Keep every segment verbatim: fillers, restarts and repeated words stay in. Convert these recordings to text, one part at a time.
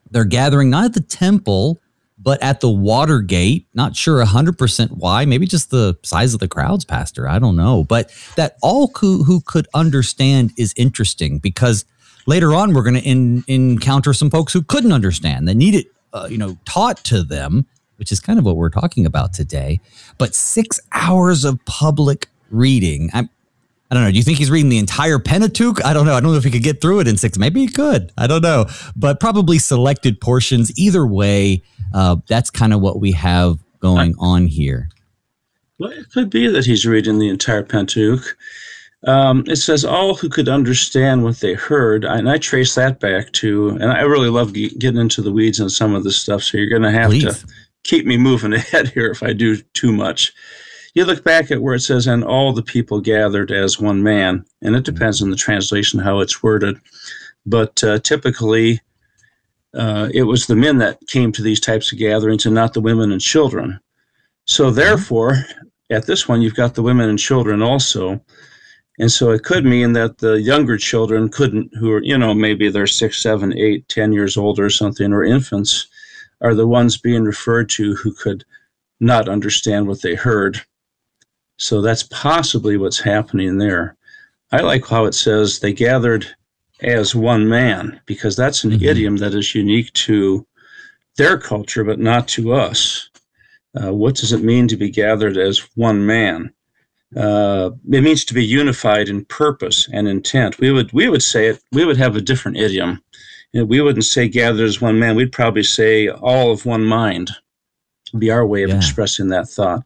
They're gathering not at the temple, but at the water gate. Not sure one hundred percent why. Maybe just the size of the crowds, Pastor. I don't know. But that all who, who could understand is interesting, because later on we're going to encounter some folks who couldn't understand, that needed, uh, you know, taught to them, which is kind of what we're talking about today. But six hours of public reading. I'm, I don't know. Do you think he's reading the entire Pentateuch? I don't know. I don't know if he could get through it in six. Maybe he could. I don't know. But probably selected portions. Either way, uh, that's kind of what we have going on here. Well, it could be that he's reading the entire Pentateuch. Um, it says, all who could understand what they heard, and I trace that back to, and I really love ge- getting into the weeds on some of this stuff, so you're going to have Please. to keep me moving ahead here if I do too much. You look back at where it says, and all the people gathered as one man, and it depends on the translation, how it's worded. But uh, typically, uh, it was the men that came to these types of gatherings and not the women and children. So therefore, at this one, you've got the women and children also. And so it could mean that the younger children couldn't, who are, you know, maybe they're six, seven, eight, ten years old or something, or infants, are the ones being referred to who could not understand what they heard. So that's possibly what's happening there. I like how it says they gathered as one man, because that's an mm-hmm. idiom that is unique to their culture, but not to us. Uh, what does it mean to be gathered as one man? Uh, it means to be unified in purpose and intent. We would we would say it. We would have a different idiom. You know, we wouldn't say gathered as one man. We'd probably say all of one mind. Would be our way of yeah. expressing that thought.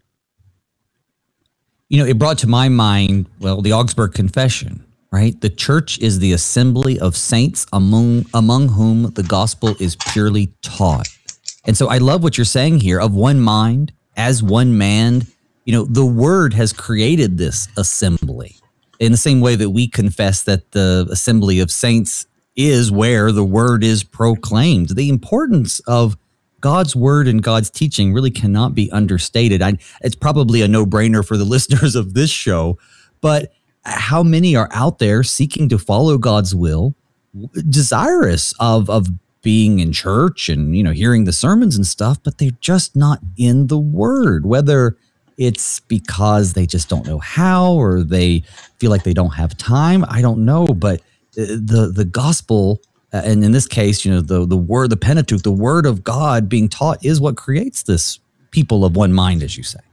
You know, it brought to my mind, well, the Augsburg Confession, right? The church is the assembly of saints among among whom the gospel is purely taught. And so I love what you're saying here, of one mind, as one man. You know, the word has created this assembly in the same way that we confess that the assembly of saints is where the word is proclaimed. The importance of God's word and God's teaching really cannot be understated. I, it's probably a no-brainer for the listeners of this show, but how many are out there seeking to follow God's will, desirous of of being in church and, you know, hearing the sermons and stuff, but they're just not in the word, whether it's because they just don't know how, or they feel like they don't have time. I don't know, but the the gospel, uh, and in this case, you know, the the word, the Pentateuch, the word of God being taught is what creates this people of one mind, as you say.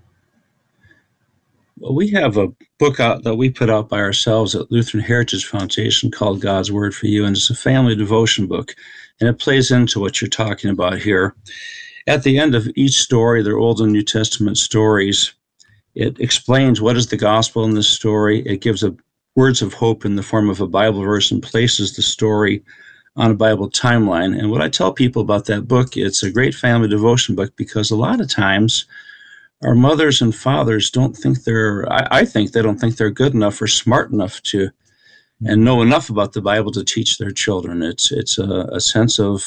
Well, we have a book out that we put out by ourselves at Lutheran Heritage Foundation called God's Word for You, and it's a family devotion book, and it plays into what you're talking about here. At the end of each story, they're Old and New Testament stories. It explains what is the gospel in this story. It gives a words of hope in the form of a Bible verse and places the story on a Bible timeline. And what I tell people about that book, it's a great family devotion book, because a lot of times our mothers and fathers don't think they're, I, I think they don't think they're good enough or smart enough to and know enough about the Bible to teach their children. It's it's a, a sense of,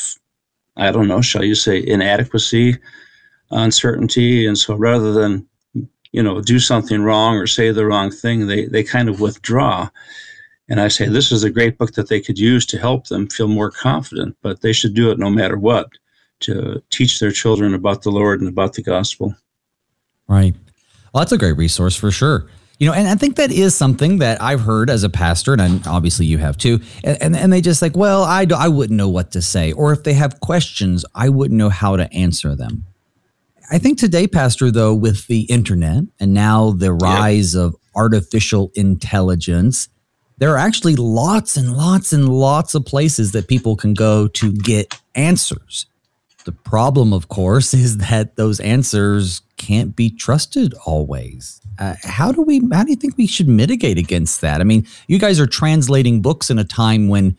I don't know, shall you say, inadequacy, uncertainty. And so rather than, you know, do something wrong or say the wrong thing, they, they kind of withdraw. And I say, this is a great book that they could use to help them feel more confident, but they should do it no matter what, to teach their children about the Lord and about the gospel. Right. Well, that's a great resource for sure. You know, and I think that is something that I've heard as a pastor, and obviously you have too, and, and, and they just like, well, I, I wouldn't know what to say. Or if they have questions, I wouldn't know how to answer them. I think today, Pastor, though, with the internet and now the rise yep. of artificial intelligence, there are actually lots and lots and lots of places that people can go to get answers. The problem, of course, is that those answers can't be trusted always. Uh, how do we, how do you think we should mitigate against that? I mean, you guys are translating books in a time when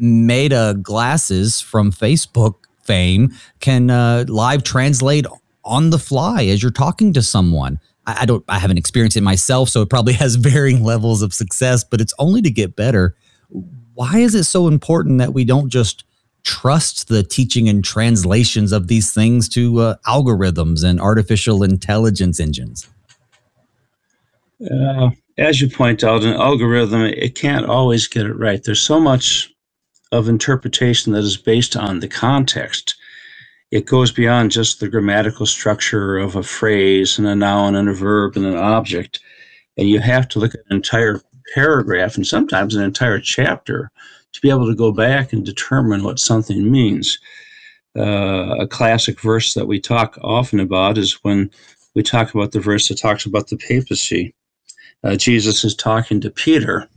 Meta glasses from Facebook fame can uh, live translate on the fly as you're talking to someone. I, I don't, I haven't experienced it myself, so it probably has varying levels of success, but it's only to get better. Why is it so important that we don't just trust the teaching and translations of these things to uh, algorithms and artificial intelligence engines? Uh, as you point out, an algorithm, it can't always get it right. There's so much of interpretation that is based on the context. It goes beyond just the grammatical structure of a phrase and a noun and a verb and an object. And you have to look at an entire paragraph and sometimes an entire chapter to be able to go back and determine what something means. Uh, a classic verse that we talk often about is when we talk about the verse that talks about the papacy. Uh, Jesus is talking to Peter,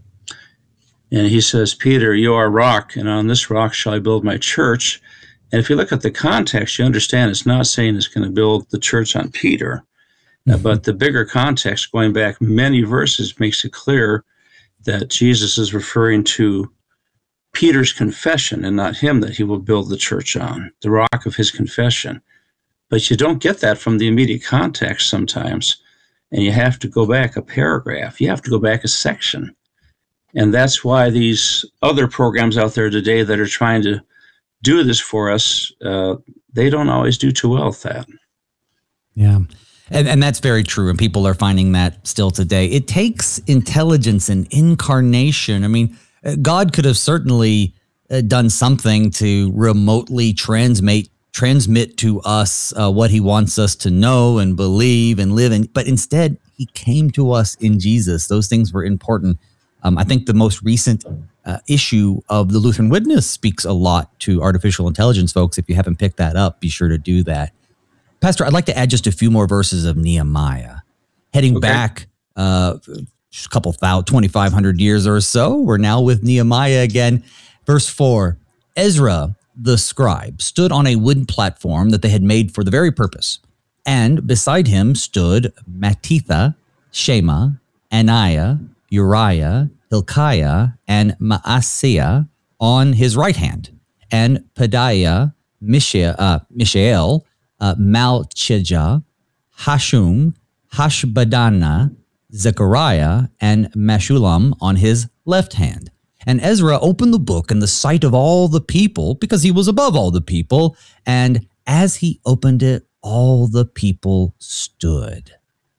and he says, Peter, you are a rock, and on this rock shall I build my church. And if you look at the context, you understand it's not saying it's going to build the church on Peter. Mm-hmm. Uh, but the bigger context, going back many verses, makes it clear that Jesus is referring to Peter's confession and not him that he will build the church on, the rock of his confession. But you don't get that from the immediate context sometimes. And you have to go back a paragraph. You have to go back a section. And that's why these other programs out there today that are trying to do this for us, uh, they don't always do too well with that. Yeah. And, and that's very true. And people are finding that still today. It takes intelligence and incarnation. I mean, God could have certainly uh, done something to remotely transmit transmit to us uh, what he wants us to know and believe and live in. But instead, he came to us in Jesus. Those things were important. Um, I think the most recent uh, issue of the Lutheran Witness speaks a lot to artificial intelligence, folks. If you haven't picked that up, be sure to do that. Pastor, I'd like to add just a few more verses of Nehemiah. Heading okay. back uh, a couple thousand, twenty-five hundred years or so, we're now with Nehemiah again. Verse four, Ezra, the scribe, stood on a wooden platform that they had made for the very purpose. And beside him stood Mattitha, Shema, Ananiah, Uriah, Hilkiah, and Maaseiah on his right hand, and Pedaiah, Mishael, uh, Mishael uh, Malchijah, Hashum, Hashbadana, Zechariah, and Meshullam on his left hand. And Ezra opened the book in the sight of all the people, because he was above all the people. And as he opened it, all the people stood.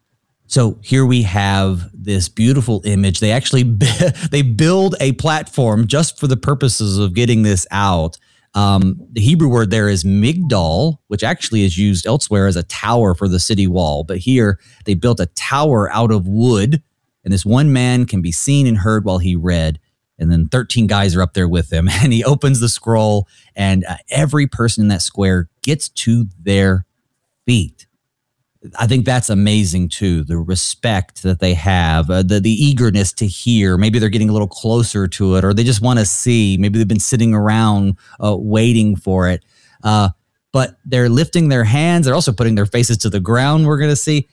So here we have this beautiful image. They actually they build a platform just for the purposes of getting this out. Um, the Hebrew word there is migdal, which actually is used elsewhere as a tower for the city wall. But here they built a tower out of wood, and this one man can be seen and heard while he read. And then thirteen guys are up there with him, and he opens the scroll, and uh, every person in that square gets to their feet. I think that's amazing too, the respect that they have, uh, the, the eagerness to hear. Maybe they're getting a little closer to it, or they just want to see. Maybe they've been sitting around uh, waiting for it. Uh, but they're lifting their hands. They're also putting their faces to the ground, we're going to see.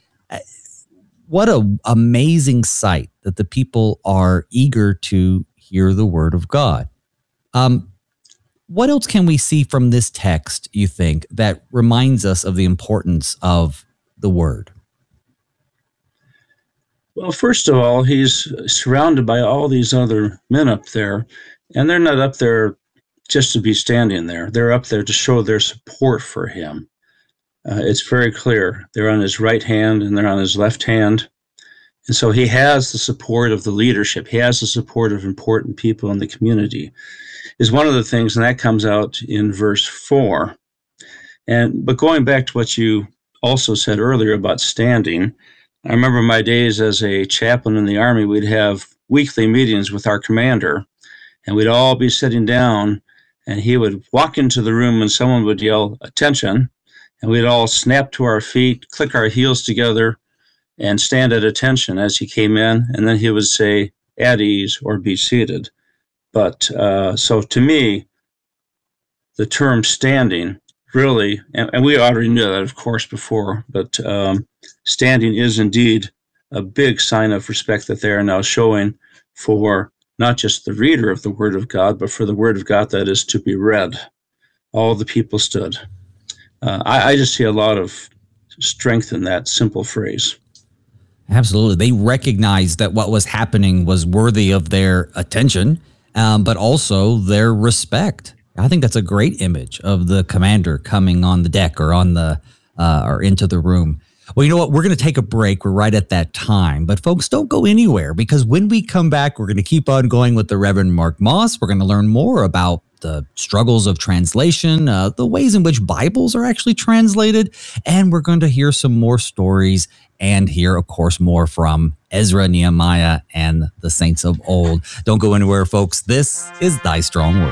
What an amazing sight that the people are eager to hear the word of God. Um, what else can we see from this text, you think, that reminds us of the importance of the word? Well, first of all, he's surrounded by all these other men up there, and they're not up there just to be standing there. They're up there to show their support for him. Uh, it's very clear. They're on his right hand and they're on his left hand. And so he has the support of the leadership. He has the support of important people in the community, is one of the things, and that comes out in verse four. And but going back to what you also said earlier about standing, I remember my days as a chaplain in the Army. We'd have weekly meetings with our commander, and we'd all be sitting down, and he would walk into the room and someone would yell, "Attention," and we'd all snap to our feet, click our heels together, and stand at attention as he came in, and then he would say, "At ease," or "Be seated." But uh, so to me, the term standing really, and, and we already knew that, of course, before, but um, standing is indeed a big sign of respect that they are now showing for not just the reader of the Word of God, but for the Word of God that is to be read. All the people stood. Uh, I, I just see a lot of strength in that simple phrase. Absolutely. They recognized that what was happening was worthy of their attention, um, but also their respect. I think that's a great image of the commander coming on the deck or on the uh, or into the room. Well, you know what? We're going to take a break. We're right at that time. But folks, don't go anywhere, because when we come back, we're going to keep on going with the Reverend Mark Moss. We're going to learn more about the struggles of translation, uh, the ways in which Bibles are actually translated, and we're going to hear some more stories and hear, of course, more from Ezra, Nehemiah, and the saints of old. Don't go anywhere, folks. This is Thy Strong Word.